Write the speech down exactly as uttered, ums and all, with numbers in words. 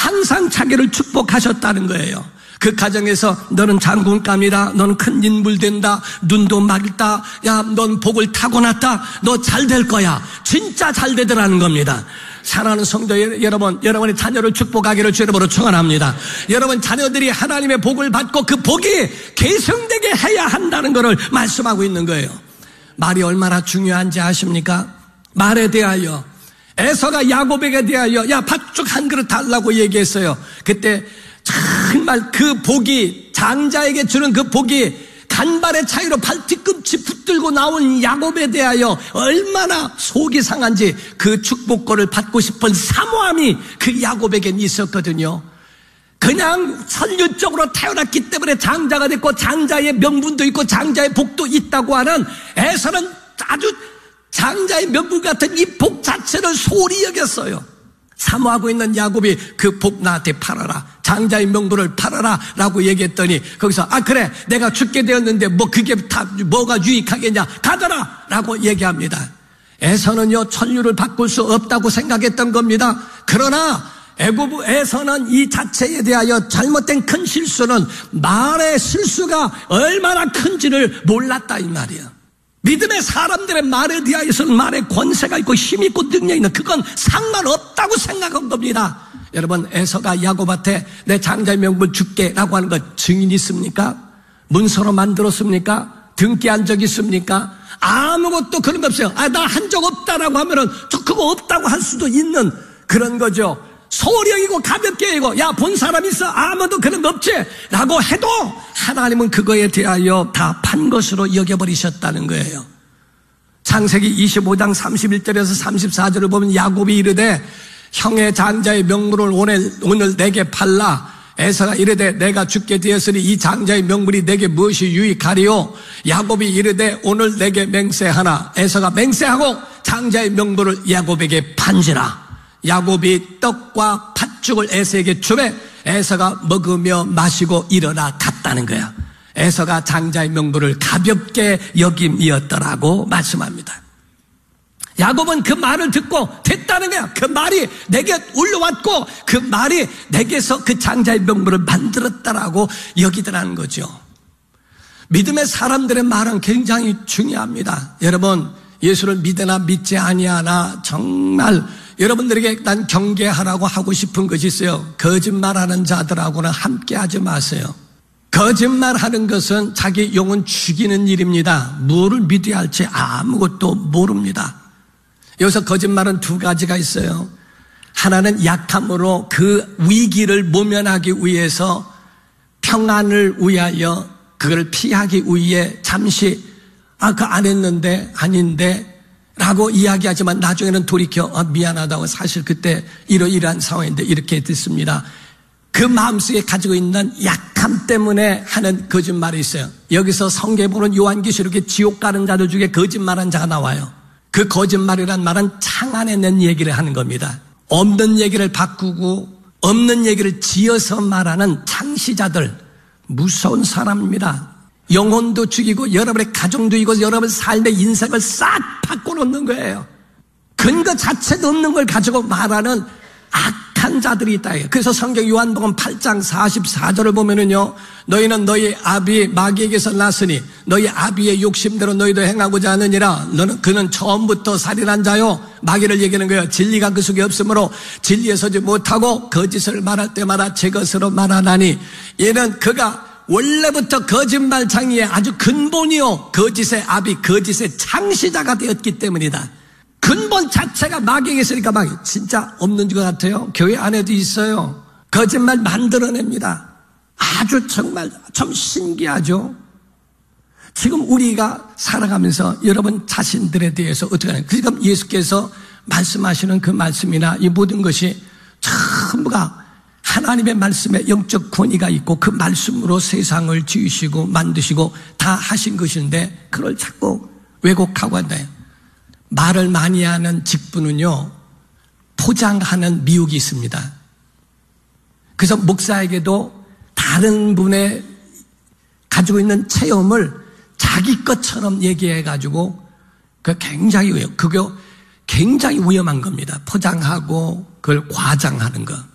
항상 자기를 축복하셨다는 거예요. 그 가정에서 너는 장군감이다, 너는 큰 인물 된다, 눈도 맑다, 야, 넌 복을 타고났다, 너 잘 될 거야. 진짜 잘 되더라는 겁니다. 사랑하는 성도 여러분, 여러분의 자녀를 축복하기를 주 이름으로 축원합니다. 여러분 자녀들이 하나님의 복을 받고 그 복이 계승되게 해야 한다는 것을 말씀하고 있는 거예요. 말이 얼마나 중요한지 아십니까? 말에 대하여 에서가 야곱에게 대하여 야 팥죽 한 그릇 달라고 얘기했어요. 그때 정말 그 복이, 장자에게 주는 그 복이 간발의 차이로 발뒤꿈치 붙들고 나온 야곱에 대하여 얼마나 속이 상한지 그 축복권을 받고 싶은 사모함이 그 야곱에겐 있었거든요. 그냥 선율적으로 태어났기 때문에 장자가 됐고 장자의 명분도 있고 장자의 복도 있다고 하는 에서는 아주 장자의 명분 같은 이 복 자체를 소홀히 여겼어요. 사모하고 있는 야곱이 그 복 나한테 팔아라, 장자의 명분을 팔아라 라고 얘기했더니 거기서 아 그래 내가 죽게 되었는데 뭐 그게 다 뭐가 유익하겠냐, 가더라 라고 얘기합니다. 에서는요 천류를 바꿀 수 없다고 생각했던 겁니다. 그러나 애굽 에서는 이 자체에 대하여 잘못된 큰 실수는 말의 실수가 얼마나 큰지를 몰랐다 이 말이에요. 믿음의 사람들의 말에 대하여서는 말의 권세가 있고 힘이 있고 능력이 있는, 그건 상관없다고 생각한 겁니다. 여러분 에서가 야곱한테 내 장자의 명분 줄게 라고 하는 것 증인 있습니까? 문서로 만들었습니까? 등기한 적 있습니까? 아무것도 그런 거 없어요. 아, 나 한 적 없다라고 하면은 저 그거 없다고 할 수도 있는 그런 거죠. 소령이고 가볍게 이고 야 본 사람 있어? 아무도 그런 거 없지 라고 해도 하나님은 그거에 대하여 다 판 것으로 여겨버리셨다는 거예요. 창세기 이십오 장 삼십일 절에서 삼십사 절을 보면 야곱이 이르되 형의 장자의 명분을 오늘, 오늘 내게 팔라. 에서가 이르되 내가 죽게 되었으니 이 장자의 명분이 내게 무엇이 유익하리요? 야곱이 이르되 오늘 내게 맹세하나. 에서가 맹세하고 장자의 명분을 야곱에게 판지라. 야곱이 떡과 팥죽을 에서에게 주매 에서가 먹으며 마시고 일어나 갔다는 거야. 에서가 장자의 명분을 가볍게 여김이었더라고 말씀합니다. 야곱은 그 말을 듣고 됐다는 거야. 그 말이 내게 올라왔고 그 말이 내게서 그 장자의 명분을 만들었다라고 여기더라는 거죠. 믿음의 사람들의 말은 굉장히 중요합니다. 여러분 예수를 믿으나 믿지 아니하나 정말 여러분들에게 난 경계하라고 하고 싶은 것이 있어요. 거짓말하는 자들하고는 함께하지 마세요. 거짓말하는 것은 자기 영혼 죽이는 일입니다. 무엇을 믿어야 할지 아무것도 모릅니다. 여기서 거짓말은 두 가지가 있어요. 하나는 약함으로 그 위기를 모면하기 위해서 평안을 위하여 그걸 피하기 위해 잠시 아, 그 안 했는데 아닌데 라고 이야기하지만 나중에는 돌이켜 아, 미안하다고 사실 그때 이러이러한 상황인데 이렇게 됐습니다. 그 마음속에 가지고 있는 약함 때문에 하는 거짓말이 있어요. 여기서 성경에 보는 요한계시록에 지옥 가는 자들 중에 거짓말한 자가 나와요. 그 거짓말이란 말은 창안해낸 얘기를 하는 겁니다. 없는 얘기를 바꾸고 없는 얘기를 지어서 말하는 창시자들, 무서운 사람입니다. 영혼도 죽이고 여러분의 가정도 이고 여러분의 삶의 인생을 싹 바꿔놓는 거예요. 근거 자체도 없는 걸 가지고 말하는 악한 자들이 있다. 그래서 성경 요한복음 팔 장 사십사 절을 보면은요, 너희는 너희 아비 마귀에게서 났으니 너희 아비의 욕심대로 너희도 행하고자 하느니라. 너는 그는 처음부터 살인한 자요. 마귀를 얘기하는 거예요. 진리가 그 속에 없으므로 진리에 서지 못하고 거짓을 말할 때마다 제 것으로 말하나니 얘는 그가 원래부터 거짓말장이의 아주 근본이요 거짓의 아비, 거짓의 창시자가 되었기 때문이다. 근본 자체가 마귀에게 있으니까 마귀 진짜 없는 것 같아요. 교회 안에도 있어요. 거짓말 만들어냅니다. 아주 정말 좀 신기하죠. 지금 우리가 살아가면서 여러분 자신들에 대해서 어떻게 하냐, 그러니까 예수께서 말씀하시는 그 말씀이나 이 모든 것이 전부가 하나님의 말씀에 영적 권위가 있고 그 말씀으로 세상을 지으시고 만드시고 다 하신 것인데 그걸 자꾸 왜곡하고 한다요. 말을 많이 하는 직분은요, 포장하는 미혹이 있습니다. 그래서 목사에게도 다른 분의 가지고 있는 체험을 자기 것처럼 얘기해가지고 그 굉장히 위험, 그게 굉장히 위험한 겁니다. 포장하고 그걸 과장하는 거.